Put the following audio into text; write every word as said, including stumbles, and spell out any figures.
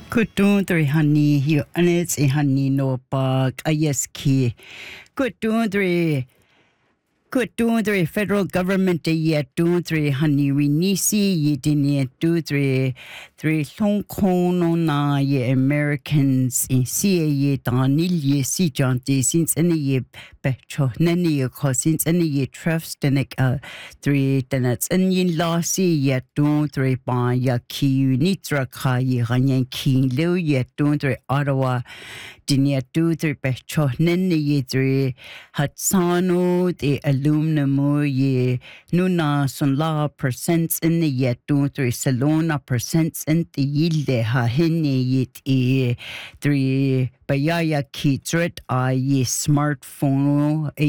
Kutundri honey, you anets a honey no bug, a yes key. Kutundri. Kutundri federal government a yet dundri honey we nisi ye dini dundri three long kono na ye Americans in C A ye danil ye si janti since any ye petro nani ye cause since any ye trust and uh three tenets and yin lasi yet dundri ba ya ki nitra ka ye ranyan king liu yet dundri Ottawa Dinia do three pecho nene ye three hatsano the aluminum ye nuna son la percents in the yet do three salona percents in the yilde ha hene yet e three bayaya ki threat a ye smartphone